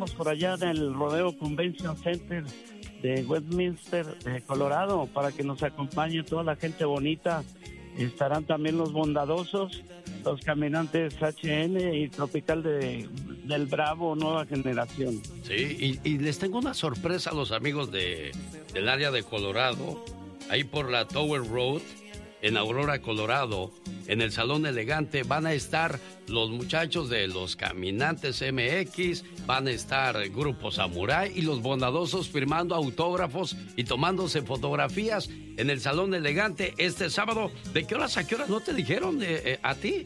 estaremos por allá en el Rodeo Convention Center de Westminster, Colorado, para que nos acompañe toda la gente bonita. Estarán también los bondadosos, los caminantes HN y Tropical del Bravo, nueva generación. Sí, y les tengo una sorpresa a los amigos del área de Colorado, ahí por la Tower Road, en Aurora, Colorado, en el Salón Elegante. Van a estar los muchachos de los Caminantes MX, van a estar Grupo Samurai y los bondadosos firmando autógrafos y tomándose fotografías en el Salón Elegante este sábado. ¿De qué horas a qué horas no te dijeron a ti?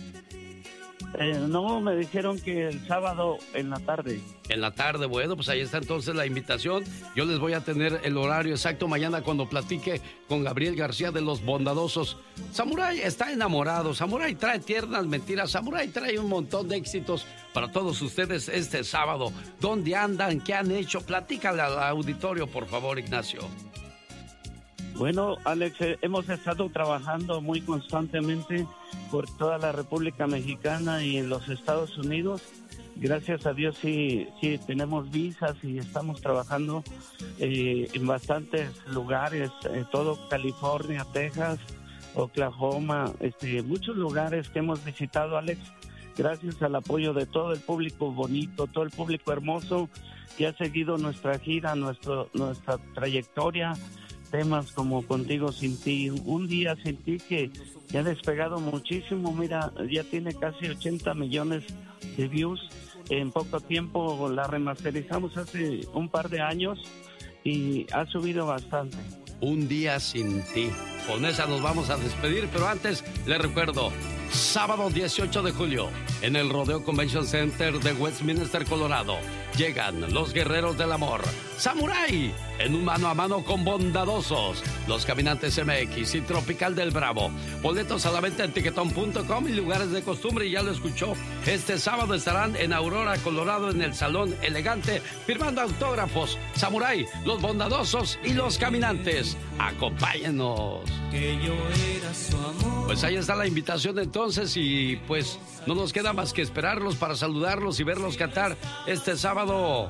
No, me dijeron que el sábado en la tarde. En la tarde, bueno, pues ahí está entonces la invitación. Yo les voy a tener el horario exacto mañana cuando platique con Gabriel García de los bondadosos. Samurai está enamorado, Samurai trae tiernas mentiras, Samurai trae un montón de éxitos para todos ustedes este sábado. ¿Dónde andan? ¿Qué han hecho? Platícale al auditorio, por favor, Ignacio. Bueno, Alex, hemos estado trabajando muy constantemente por toda la República Mexicana y en los Estados Unidos. Gracias a Dios sí tenemos visas y estamos trabajando en bastantes lugares, todo California, Texas, Oklahoma, muchos lugares que hemos visitado, Alex, gracias al apoyo de todo el público bonito, todo el público hermoso que ha seguido nuestra gira, nuestra trayectoria. Temas como Contigo Sin Ti, Un Día Sin Ti, que ha despegado muchísimo. Mira, ya tiene casi 80 millones de views. En poco tiempo la remasterizamos hace un par de años y ha subido bastante. Un Día Sin Ti. Con esa nos vamos a despedir, pero antes les recuerdo, sábado 18 de julio, en el Rodeo Convention Center de Westminster, Colorado, llegan los Guerreros del Amor, Samurai, en un mano a mano con bondadosos, los Caminantes MX y Tropical del Bravo. Boletos a la venta en tiquetón.com y lugares de costumbre, y ya lo escuchó. Este sábado estarán en Aurora, Colorado, en el Salón Elegante, firmando autógrafos, Samurai, los bondadosos y los Caminantes. Acompáñenos. Que yo era su amor. Pues ahí está la invitación entonces, y pues no nos queda más que esperarlos para saludarlos y verlos cantar este sábado.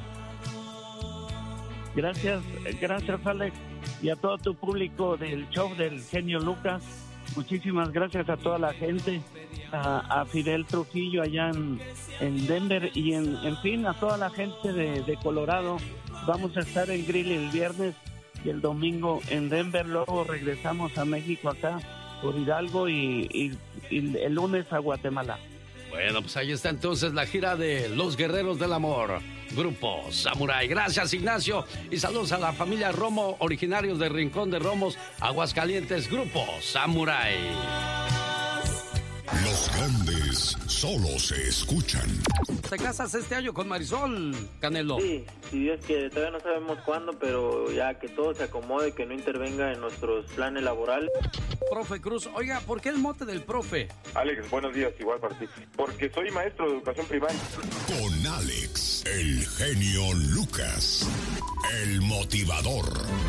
Gracias Alex, y a todo tu público del show del genio Lucas. Muchísimas gracias a toda la gente, a Fidel Trujillo allá en Denver y en fin, a toda la gente de Colorado. Vamos a estar en Grill el viernes y el domingo en Denver, luego regresamos a México acá por Hidalgo y el lunes a Guatemala. Bueno, pues ahí está entonces la gira de los Guerreros del Amor, Grupo Samurai. Gracias, Ignacio, y saludos a la familia Romo, originarios de Rincón de Romos, Aguascalientes, Grupo Samurai. Los grandes solo se escuchan. ¿Te casas este año con Marisol, Canelo? Sí, si Dios quiere, todavía no sabemos cuándo, pero ya que todo se acomode, que no intervenga en nuestros planes laborales. Profe Cruz, oiga, ¿por qué el mote del profe? Alex, buenos días, igual para ti. Porque soy maestro de educación primaria. Con Alex, el genio Lucas, el motivador.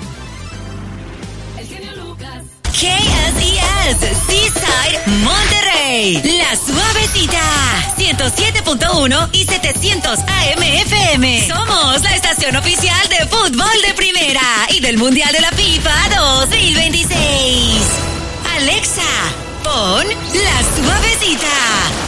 El genio Lucas. KSES, Seaside, Monterrey. La Suavecita, 107.1 y 700 AM FM. Somos la estación oficial de fútbol de primera y del Mundial de la FIFA 2026. Alexa, pon La Suavecita.